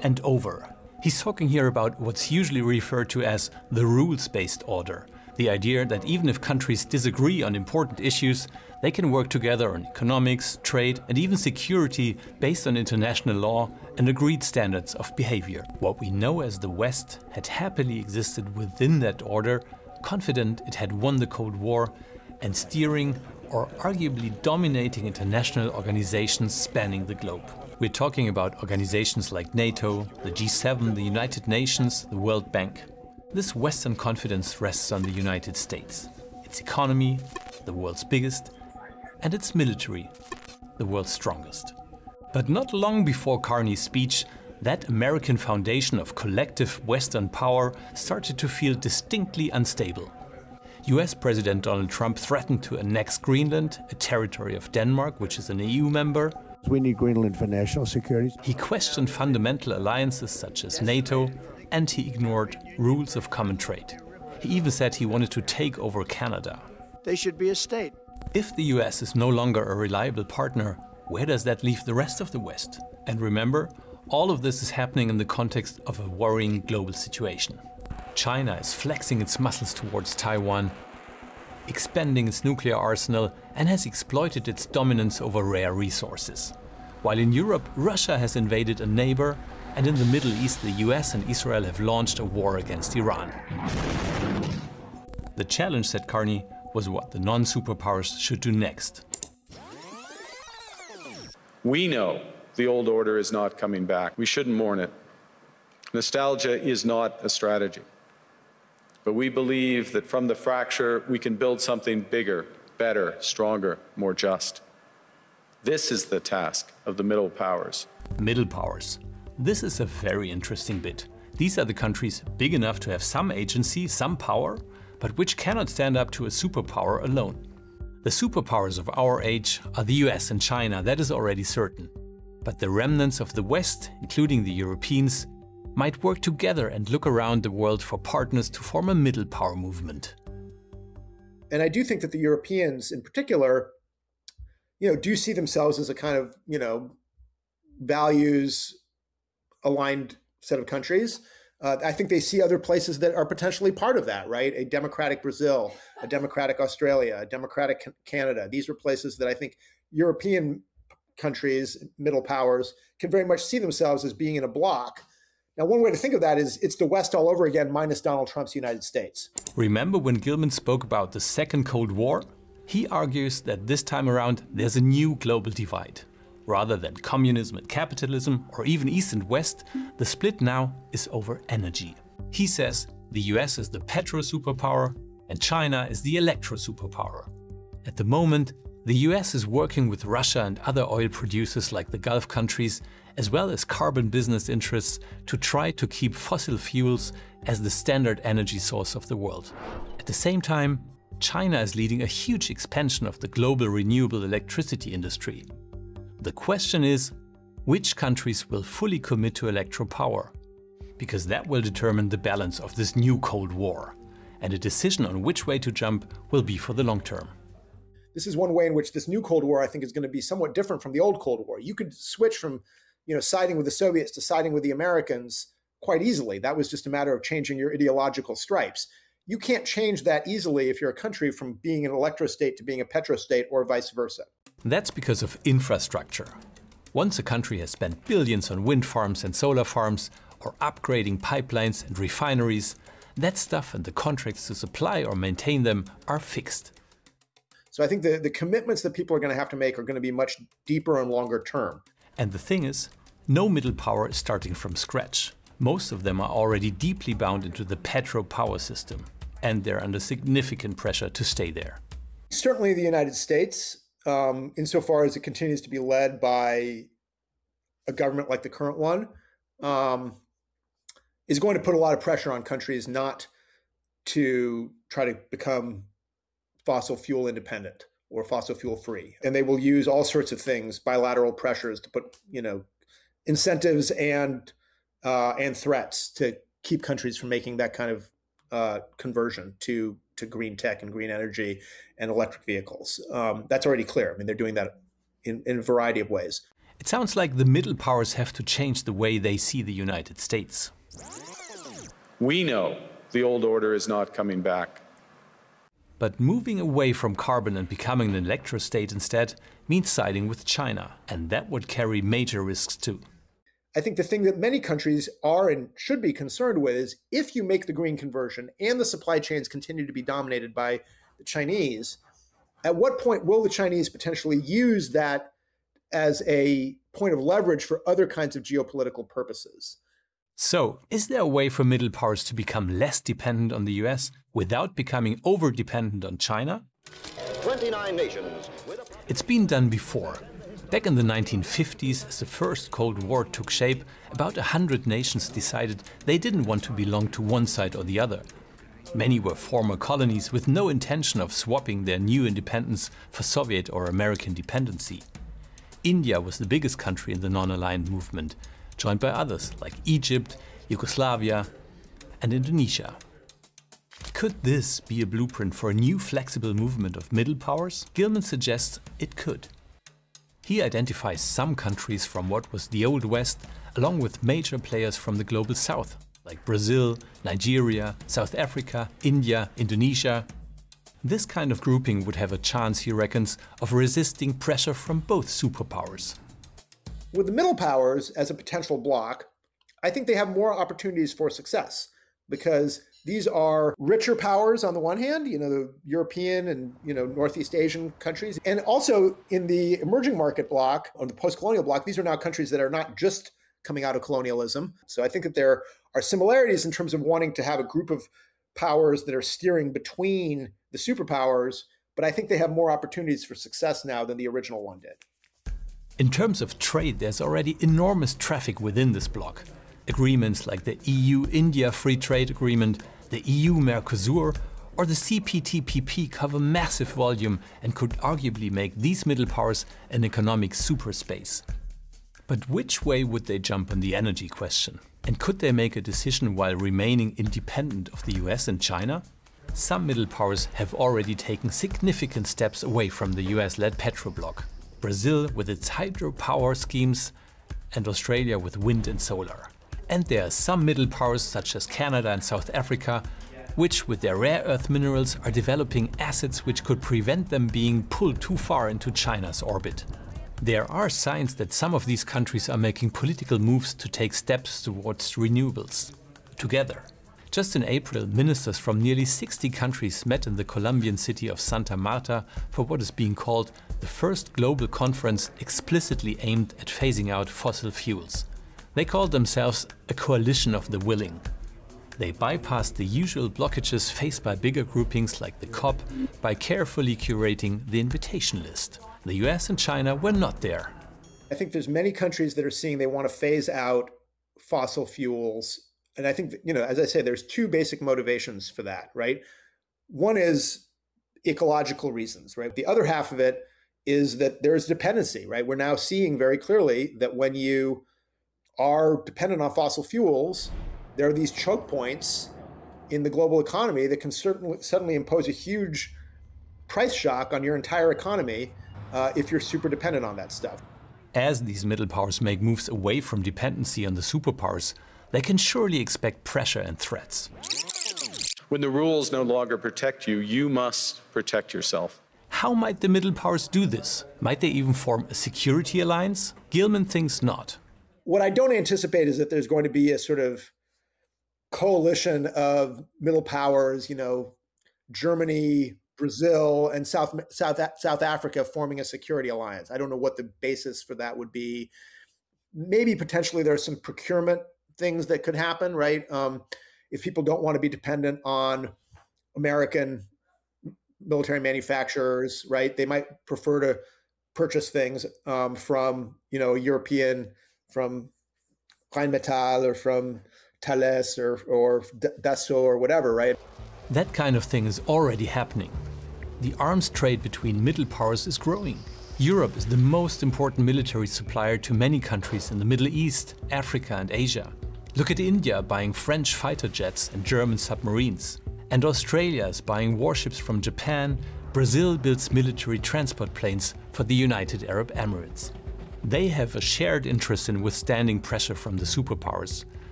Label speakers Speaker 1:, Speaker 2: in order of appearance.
Speaker 1: and over. He's talking here about what's usually referred to as the rules-based order. The idea that even if countries disagree on important issues, they can work together on economics, trade, and even security based on international law and agreed standards of behavior. What we know as the West had happily existed within that order, confident it had won the Cold War, and steering or arguably dominating international organizations spanning the globe. We're talking about organizations like NATO, the G7, the United Nations, the World Bank. This Western confidence rests on the United States, its economy, the world's biggest, and its military, the world's strongest. But not long before Carney's speech, that American foundation of collective Western power started to feel distinctly unstable. US President Donald Trump threatened to annex Greenland, a territory of Denmark, which is an EU member.
Speaker 2: We need Greenland for national security.
Speaker 1: He questioned fundamental alliances such as NATO, and he ignored rules of common trade. He even said he wanted to take over Canada.
Speaker 2: They should be a state.
Speaker 1: If the US is no longer a reliable partner, where does that leave the rest of the West? And remember, all of this is happening in the context of a worrying global situation. China is flexing its muscles towards Taiwan, expanding its nuclear arsenal, and has exploited its dominance over rare resources. While in Europe, Russia has invaded a neighbor, and in the Middle East, the US and Israel have launched a war against Iran. The challenge, said Carney, was what the non-superpowers should do next.
Speaker 3: We know the old order is not coming back. We shouldn't mourn it. Nostalgia is not a strategy. But we believe that from the fracture, we can build something bigger, better, stronger, more just. This is the task of the middle powers.
Speaker 1: Middle powers. This is a very interesting bit. These are the countries big enough to have some agency, some power, but which cannot stand up to a superpower alone. The superpowers of our age are the US and China, that is already certain. But the remnants of the West, including the Europeans, might work together and look around the world for partners to form a middle power movement.
Speaker 4: And I do think that the Europeans in particular, do see themselves as a kind of, values aligned set of countries. I think they see other places that are potentially part of that, right? A democratic Brazil, a democratic Australia, a democratic Canada. These are places that I think European countries, middle powers, can very much see themselves as being in a bloc. Now, one way to think of that is it's the West all over again, minus Donald Trump's United States.
Speaker 1: Remember when Gilman spoke about the Second Cold War? He argues that this time around there's a new global divide. Rather than communism and capitalism, or even East and West, the split now is over energy. He says the US is the petro superpower and China is the electro superpower. At the moment, the US is working with Russia and other oil producers like the Gulf countries, as well as carbon business interests, to try to keep fossil fuels as the standard energy source of the world. At the same time, China is leading a huge expansion of the global renewable electricity industry. The question is, which countries will fully commit to electropower? Because that will determine the balance of this new Cold War. And a decision on which way to jump will be for the long term.
Speaker 4: This is one way in which this new Cold War, I think, is going to be somewhat different from the old Cold War. You could switch from, siding with the Soviets to siding with the Americans quite easily. That was just a matter of changing your ideological stripes. You can't change that easily if you're a country from being an electrostate to being a petrostate or vice versa.
Speaker 1: That's because of infrastructure. Once a country has spent billions on wind farms and solar farms, or upgrading pipelines and refineries, that stuff and the contracts to supply or maintain them are fixed.
Speaker 4: So I think the commitments that people are going to have to make are going to be much deeper and longer term.
Speaker 1: And the thing is, no middle power is starting from scratch. Most of them are already deeply bound into the petro power system, and they're under significant pressure to stay there.
Speaker 4: Certainly the United States, insofar as it continues to be led by a government like the current one, is going to put a lot of pressure on countries not to try to become fossil fuel independent or fossil fuel free. And they will use all sorts of things, bilateral pressures to put, incentives and threats to keep countries from making that kind of conversion to green tech and green energy and electric vehicles. That's already clear. I mean, they're doing that in a variety of ways.
Speaker 1: It sounds like the middle powers have to change the way they see the United States.
Speaker 3: We know the old order is not coming back.
Speaker 1: But moving away from carbon and becoming an electrostate instead means siding with China, and that would carry major risks too.
Speaker 4: I think the thing that many countries are and should be concerned with is if you make the green conversion and the supply chains continue to be dominated by the Chinese, at what point will the Chinese potentially use that as a point of leverage for other kinds of geopolitical purposes?
Speaker 1: So, is there a way for middle powers to become less dependent on the US without becoming over-dependent on China?
Speaker 5: 29 nations.
Speaker 1: It's been done before. Back in the 1950s, as the first Cold War took shape, about 100 nations decided they didn't want to belong to one side or the other. Many were former colonies with no intention of swapping their new independence for Soviet or American dependency. India was the biggest country in the non-aligned movement, joined by others like Egypt, Yugoslavia, and Indonesia. Could this be a blueprint for a new flexible movement of middle powers? Gilman suggests it could. He identifies some countries from what was the Old West, along with major players from the Global South, like Brazil, Nigeria, South Africa, India, Indonesia. This kind of grouping would have a chance, he reckons, of resisting pressure from both superpowers.
Speaker 4: With the middle powers as a potential bloc, I think they have more opportunities for success because these are richer powers on the one hand, the European and, Northeast Asian countries. And also in the emerging market bloc, or the post-colonial bloc, these are now countries that are not just coming out of colonialism. So I think that there are similarities in terms of wanting to have a group of powers that are steering between the superpowers, but I think they have more opportunities for success now than the original one did.
Speaker 1: In terms of trade, there's already enormous traffic within this bloc. Agreements like the EU-India Free Trade Agreement, the EU-Mercosur, or the CPTPP cover massive volume and could arguably make these middle powers an economic superspace. But which way would they jump on the energy question? And could they make a decision while remaining independent of the US and China? Some middle powers have already taken significant steps away from the US-led petrobloc. Brazil with its hydropower schemes, and Australia with wind and solar. And there are some middle powers such as Canada and South Africa, which with their rare earth minerals are developing assets which could prevent them being pulled too far into China's orbit. There are signs that some of these countries are making political moves to take steps towards renewables. Together. Just in April, ministers from nearly 60 countries met in the Colombian city of Santa Marta for what is being called the first global conference explicitly aimed at phasing out fossil fuels. They called themselves a coalition of the willing. They bypassed the usual blockages faced by bigger groupings like the COP by carefully curating the invitation list. The US and China were not there.
Speaker 4: I think there's many countries that are seeing they want to phase out fossil fuels. And I think that, as I say, there's two basic motivations for that, right? One is ecological reasons, right? The other half of it is that there's dependency, right? We're now seeing very clearly that when you are dependent on fossil fuels, there are these choke points in the global economy that can suddenly impose a huge price shock on your entire economy if you're super dependent on that stuff.
Speaker 1: As these middle powers make moves away from dependency on the superpowers, they can surely expect pressure and threats.
Speaker 3: When the rules no longer protect you, you must protect yourself.
Speaker 1: How might the middle powers do this? Might they even form a security alliance? Gilman thinks not.
Speaker 4: What I don't anticipate is that there's going to be a sort of coalition of middle powers, Germany, Brazil, and South Africa forming a security alliance. I don't know what the basis for that would be. Maybe potentially there's some procurement things that could happen, right? If people don't want to be dependent on American military manufacturers, right? They might prefer to purchase things from, European, from Rheinmetall or from Thales or Dassault or whatever, right?
Speaker 1: That kind of thing is already happening. The arms trade between middle powers is growing. Europe is the most important military supplier to many countries in the Middle East, Africa and Asia. Look at India buying French fighter jets and German submarines. And Australia is buying warships from Japan. Brazil builds military transport planes for the United Arab Emirates. They have a shared interest in withstanding pressure from the superpowers.